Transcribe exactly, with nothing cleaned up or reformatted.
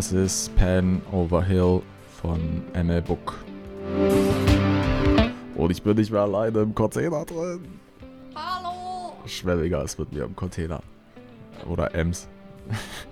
Das ist Pan Over Hill von M L Book. Und ich bin nicht mehr alleine im Container drin. Hallo! Schwelliger ist mit mir im Container. Oder Ems.